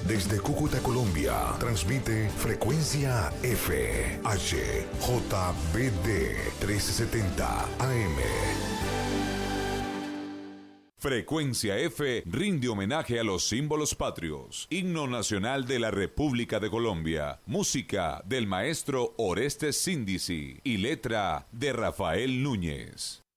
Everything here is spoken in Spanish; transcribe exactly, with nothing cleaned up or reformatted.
Desde Cúcuta, Colombia, transmite Frecuencia F, H, J B D trescientos setenta A M. Frecuencia F rinde homenaje a los símbolos patrios. Himno nacional de la República de Colombia. Música del maestro Orestes Síndici y letra de Rafael Núñez.